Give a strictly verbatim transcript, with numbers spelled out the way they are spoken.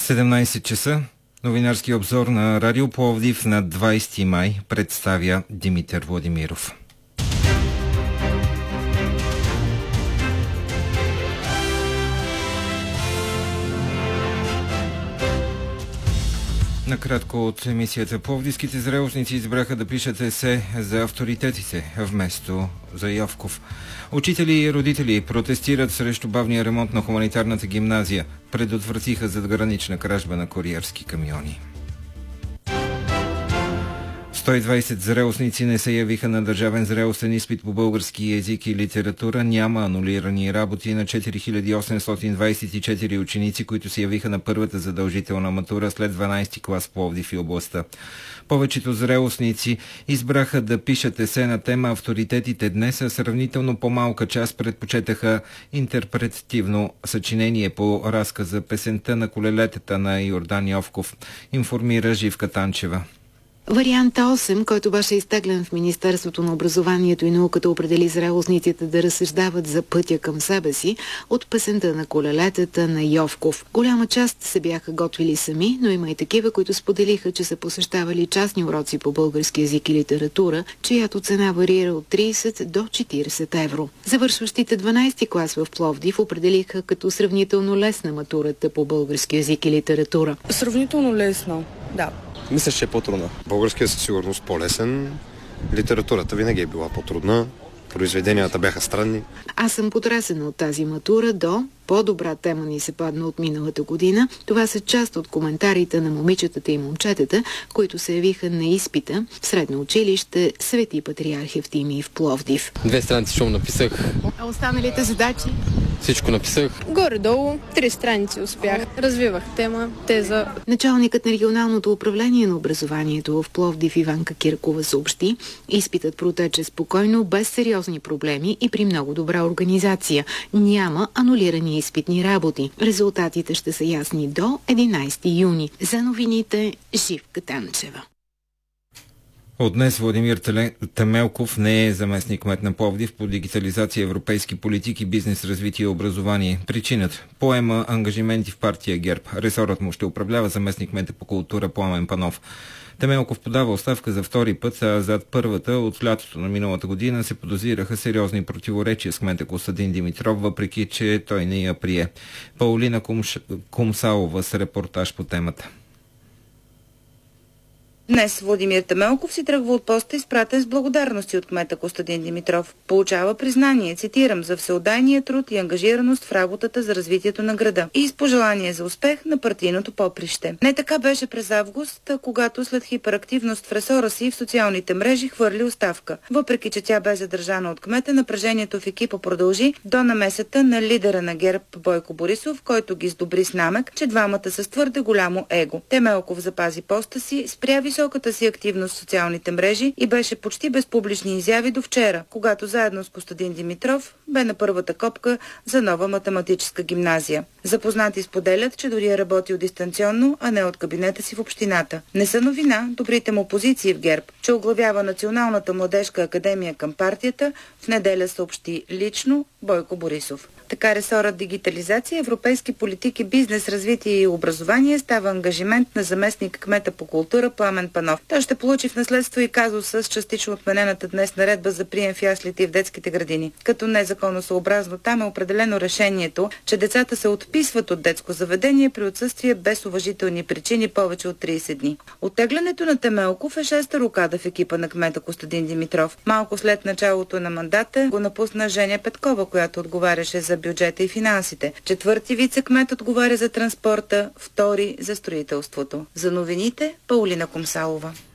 седемнайсет часа. Новинарски обзор на Радио Пловдив на двайсети май представя Димитър Владимиров. Накратко от емисията: пловдивските зрелостници избраха да пишат есе за авторитетите вместо за Йовков. Учители и родители протестират срещу бавния ремонт на хуманитарната гимназия. Предотвратиха задгранична кражба на куриерски камиони. сто и двайсет зрелостници не се явиха на държавен зрелостен изпит по български език и литература. Няма анулирани работи на четири хиляди осемстотин двайсет и четири ученици, които се явиха на първата задължителна матура след дванайсети клас в Пловдив и областта. Повечето зрелостници избраха да пишат есе на тема авторитетите днес, а сравнително по-малка част предпочетаха интерпретативно съчинение по разказа "Песента на колелетата" на Йордан Йовков, информира Живка Танчева. Вариант осем, който беше изтеглен в Министерството на образованието и науката, определи зрелостниците да разсъждават за пътя към себе си от "Песента на колелетата" на Йовков. Голяма част се бяха готвили сами, но има и такива, които споделиха, че са посещавали частни уроци по български език и литература, чиято цена варира от трийсет до четирийсет евро. Завършващите дванайсети клас в Пловдив определиха като сравнително лесна матурата по български език и литература. Сравнително лесно, да. Мисля, че е по-трудна. Българският със сигурност по-лесен. Литературата винаги е била по-трудна. Произведенията бяха странни. Аз съм потресена от тази матура до по-добра тема ни се падна от миналата година. Това са част от коментарите на момичетата и момчетата, които се явиха на изпита в средно училище Свети Патриарх Евтимий в Пловдив. Две страници шум написах. А останалите задачи? Всичко написах. Горе-долу три страници успях. Развивах тема, теза. Началникът на регионалното управление на образованието в Пловдив Иванка Киркова съобщи: изпитът протече спокойно, без сериозни проблеми и при много добра организация. Няма анулирани изпитни работи. Резултатите ще са ясни до единайсети юни. За новините Живка Танчева. От днес Владимир Темелков не е заместник-кмет на Пловдив по дигитализация, европейски политики, бизнес, развитие и образование. Причината: поема ангажименти в партия ГЕРБ. Ресорът му ще управлява заместник-кмета по култура Пламен Панов. Темелков подава оставка за втори път, а зад първата от лятото на миналата година се подозираха сериозни противоречия с кмета Костадин Димитров, въпреки че той не я прие. Паулина Кумш... Кумсалова с репортаж по темата. Днес Владимир Темелков си тръгва от поста, изпратен с благодарности от кмета Костадин Димитров. Получава признание, цитирам, за всеотдайния труд и ангажираност в работата за развитието на града и с пожелание за успех на партийното поприще. Не така беше през август, когато след хиперактивност в ресора си в социалните мрежи хвърли оставка. Въпреки че тя бе задържана от кмета, напрежението в екипа продължи до намесата на лидера на ГЕРБ Бойко Борисов, който ги сдобри с намек, че двамата са с твърде голямо его. Темелков запази поста си, спря високата си активност в социалните мрежи и беше почти без публични изяви до вчера, когато заедно с Костадин Димитров бе на първата копка за нова математическа гимназия. Запознати споделят, че дори е работил дистанционно, а не от кабинета си в общината. Не са новина добрите му позиции в ГЕРБ, че оглавява Националната младежка академия към партията, в неделя съобщи лично Бойко Борисов. Така ресорът дигитализация, европейски политики, бизнес, развитие и образование става ангажимент на заместник кмета по култура Пламен Панов. Той ще получи в наследство и казус с частично отменената днес наредба за прием в яслите и в детските градини. Като незаконосъобразно там е определено решението, че децата се отписват от детско заведение при отсъствие без уважителни причини повече от трийсет дни. Оттеглянето на Темелков е шеста рокада в екипа на кмета Костадин Димитров. Малко след началото на мандата го напусна Женя Петкова, която отговаряше за бюджета и финансите. Четвърти вице-кмет отговаря за транспорта, втори за строителството. За новините Паулина Кумсалова.